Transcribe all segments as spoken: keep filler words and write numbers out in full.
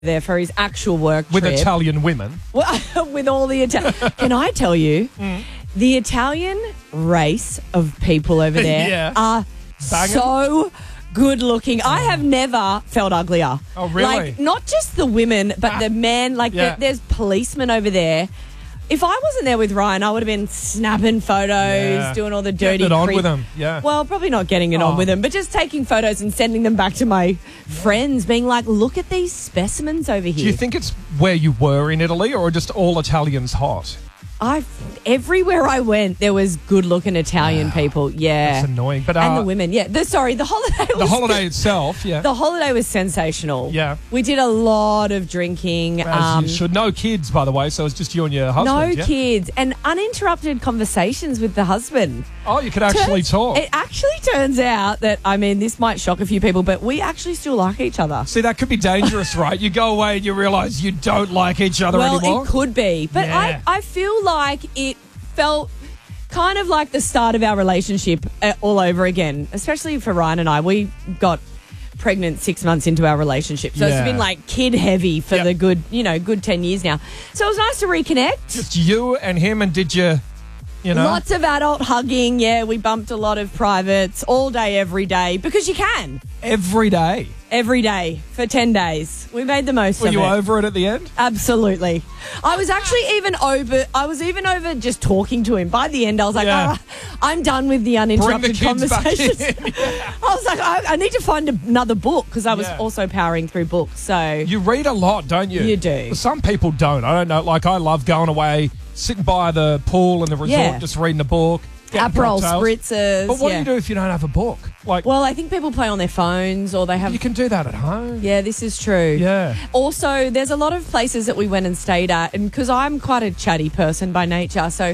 there for his actual work With trip. Italian women. Well, with all the Italian. Can I tell you, Mm. the Italian race of people over there Yeah. are Banging. so good looking. I have never felt uglier. Oh, really? Like, not just the women, but Ah. the men. Like, Yeah. the, there's policemen over there. If I wasn't there with Ryan, I would have been snapping photos, Yeah. doing all the dirty Getting it on creep- with them, yeah. Well, probably not getting it Oh. on with them, but just taking photos and sending them back to my friends, being like, look at these specimens over here. Do you think it's where you were in Italy or just all Italians hot? I everywhere I went, there was good-looking Italian people. Yeah, That's annoying. But, and uh, the women. Yeah, the, sorry, the holiday. The was holiday itself, yeah. The holiday was sensational. Yeah. we did a lot of drinking. As um, you should. No kids, by the way, so it's just you and your husband. no yeah? kids and uninterrupted conversations with the husband. Oh, you could actually Turns- talk. It actually turns out that, I mean, this might shock a few people, but we actually still like each other. See, that could be dangerous, right? You go away and you realise you don't like each other Well, anymore. it could be, but Yeah. I, I feel like it felt kind of like the start of our relationship uh, all over again, especially for Ryan and I. We got pregnant six months into our relationship, so Yeah. it's been like kid heavy for Yep. the good, you know, good ten years now. So it was nice to reconnect. Just you and him, and did you, you know? Lots of adult hugging. Yeah, we bumped a lot of privates all day, every day, because you can. Every day. Every day for ten days. We made the most Were of you it. over it at the end? Absolutely. I was actually even over, I was even over just talking to him. By the end, I was like, Yeah. "Ah, I'm done with the uninterrupted Bring the kids back conversations. in. I was like, I, I need to find another book because I was Yeah. also powering through books. So, You read a lot, don't you? You do. Some people don't. I don't know. Like, I love going away, sitting by the pool in the resort, Yeah. just reading a book. getting Aperol cocktails. spritzers. But what yeah. do you do if you don't have a book? Like, Well, I think people play on their phones or they have. you can do that at home. Yeah, this is true. Yeah. Also, there's a lot of places that we went and stayed at, and because I'm quite a chatty person by nature, so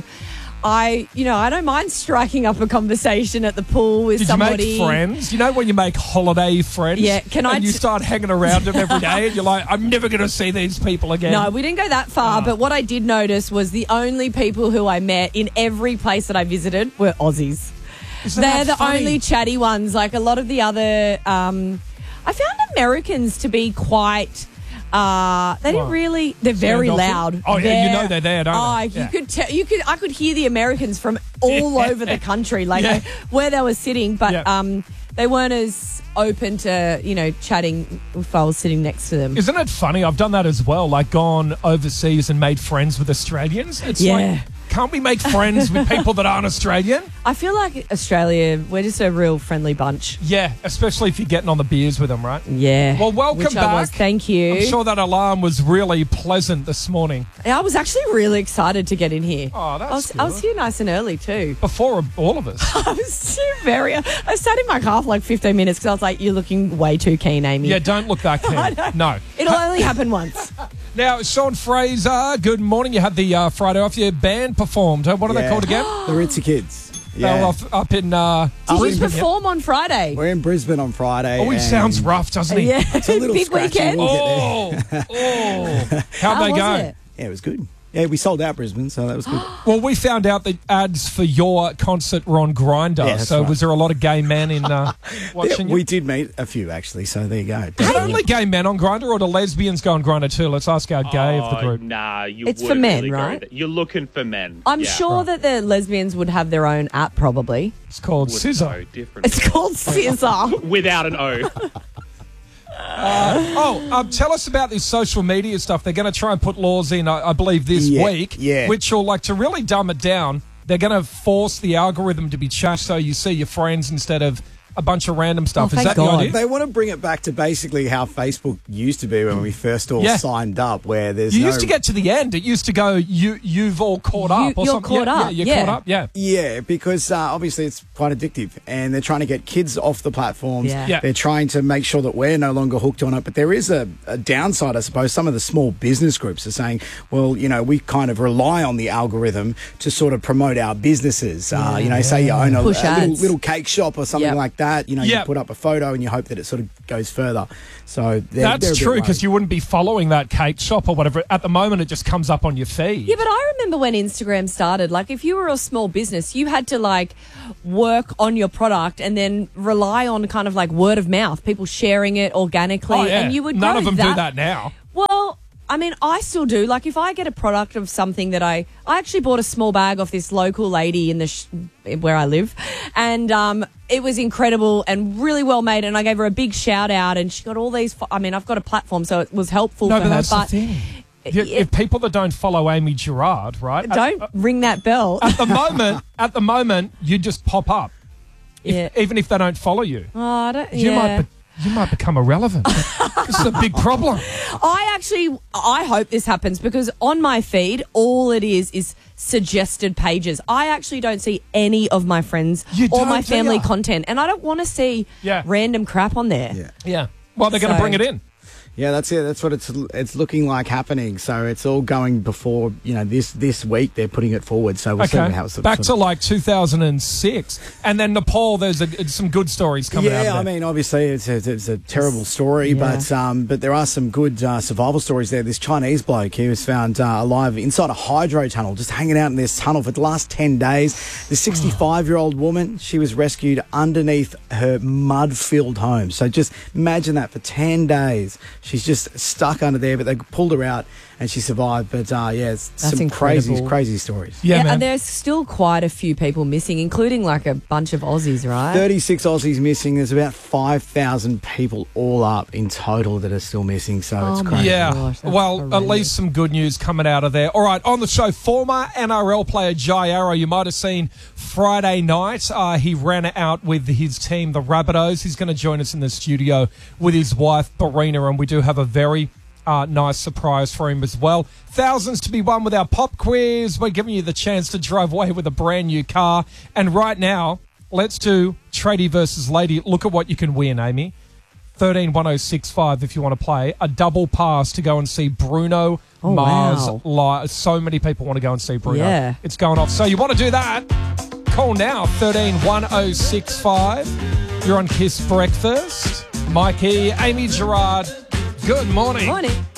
I, you know, I don't mind striking up a conversation at the pool with Did somebody. you make friends? You know when you make holiday friends? Yeah, can I And you t- start hanging around them every day and you're like, I'm never going to see these people again. No, we didn't go that far, Oh. but what I did notice was the only people who I met in every place that I visited were Aussies. Isn't They're that the funny? only chatty ones. Like a lot of the other, um, I found Americans to be quite. Uh, they didn't What? really. They're very Standoffish? loud. Oh, yeah, you know they're there, don't oh, they? you Yeah. could tell. You could. I could hear the Americans from all over the country, like Yeah. I- where they were sitting, but Yeah. um, they weren't as open to you know chatting if I was sitting next to them. Isn't it funny? I've done that as well. Like gone overseas and made friends with Australians. It's Yeah. like, can't we make friends with people that aren't Australian? I feel like Australia, we're just a real friendly bunch. Yeah, especially if you're getting on the beers with them, right? Yeah. Well, welcome Which I was. back. Thank you. I'm sure that alarm was really pleasant this morning. I was actually really excited to get in here. Oh, that's I was, I was good. here nice and early too. Before all of us. I was so very. I sat in my car for like fifteen minutes because I was like, "You're looking way too keen, Amy." Yeah, don't look that I keen. know. No. It'll only happen once. Now, Sean Fraser, good morning. You had the uh, Friday off. Your band performed. Huh? What are they Yeah. called again? The Ritzy Kids. They were Yeah. off, up in... Uh, Did you Brisbane, yeah. perform on Friday? We're in Brisbane on Friday. Oh, he and sounds rough, doesn't he? Yeah, It's a little big scratchy. weekend. We'll Oh, get oh. How'd How they was go? it? Yeah, it was good. Yeah, we sold out Brisbane, so that was good. Well, we found out the ads for your concert were on Grindr. Yeah, that's so right. was there a lot of gay men in uh, watching Yeah, you? we did meet a few, actually, so there you go. Is it only gay men on Grindr, or do lesbians go on Grindr too? Let's ask our gay of the Oh, group. Nah, you It's for wouldn't men, really go right? there. You're looking for men. I'm Yeah. sure that the lesbians would have their own app, probably. It's called Would Scissor. know different. It's called Scissor. Without an O. Oh, um, tell us about this social media stuff. They're going to try and put laws in, I, I believe, this Yeah, week, yeah. which will, like, to really dumb it down, they're going to force the algorithm to be changed so you see your friends instead of a bunch of random stuff. Oh, Is thank that God. the idea? They want to bring it back to basically how Facebook used to be when we first all Yeah. signed up, where there's You no... used to get to the end. It used to go, you, you've all caught You- up. Or you're something. caught yeah, up, Yeah, you're yeah. caught up, yeah. Yeah, because uh, obviously it's quite addictive, and they're trying to get kids off the platforms. Yeah. Yeah. They're trying to make sure that we're no longer hooked on it. But there is a, a downside, I suppose. Some of the small business groups are saying, well, you know, we kind of rely on the algorithm to sort of promote our businesses. Uh, you know, say you own a, a Push little, ads. little cake shop or something Yep. like that. You know, Yep. you put up a photo and you hope that it sort of goes further. So they're, they're a That's bit true, because worried. you wouldn't be following that cake shop or whatever. At the moment, it just comes up on your feed. Yeah, but I remember when Instagram started, like if you were a small business, you had to like work on your product and then rely on kind of like word of mouth, people sharing it organically. Oh, yeah. And you would None go of them that do that now. I mean, I still do. Like, if I get a product of something that I, I actually bought a small bag off this local lady in the sh- where I live, and um, it was incredible and really well made. And I gave her a big shout out, and she got all these. Fo- I mean, I've got a platform, so it was helpful No, for but her. that's but the thing. You, yeah. If people that don't follow Amy Gerard, right? don't At, ring that bell. at the moment, at the moment, you just pop up, if, Yeah. even if they don't follow you. Oh, I don't, You yeah. might be, you might become irrelevant. This is a big problem. I actually, I hope this happens because on my feed, all it is is suggested pages. I actually don't see any of my friends You or don't, my do family ya? content, and I don't want to see Yeah. random crap on there. Yeah. Yeah. Well, they're going to So- bring it in. Yeah, that's it. That's what it's it's looking like happening. So it's all going before, you know, this this week they're putting it forward. So we'll see Okay. how it's Back to like two thousand six. And then Nepal, there's a, some good stories coming out Yeah, of I there. mean, obviously it's a, it's a terrible story, Yeah. but um, but there are some good uh, survival stories there. This Chinese bloke, he was found uh, alive inside a hydro tunnel, just hanging out in this tunnel for the last ten days. The sixty-five-year-old woman, she was rescued underneath her mud-filled home. So just imagine that for ten days. She's just stuck under there, but they pulled her out and she survived. But uh, yeah, it's That's some crazy, incredible. crazy stories. Yeah, man. And there's still quite a few people missing, including like a bunch of Aussies, right? thirty-six Aussies missing. There's about five thousand people all up in total that are still missing. So Oh it's my crazy. Yeah, gosh, that's well, at horrendous. least some good news coming out of there. All right, on the show, former N R L player Jai Arrow, you might have seen Friday night. Uh, he ran out with his team, the Rabbitohs. He's going to join us in the studio with his wife, Barina, and we do have a very uh, nice surprise for him as well. Thousands to be won with our pop quiz. We're giving you the chance to drive away with a brand new car. And right now, let's do Tradie versus Lady. Look at what you can win, Amy. thirteen one oh six five if you want to play. A double pass to go and see Bruno Oh, Mars wow. live. So many people want to go and see Bruno. Yeah. It's going off. So you want to do that? Call now, thirteen one oh six five. You're on Kiss Breakfast. Mikey, Amy Gerard, good morning. Morning.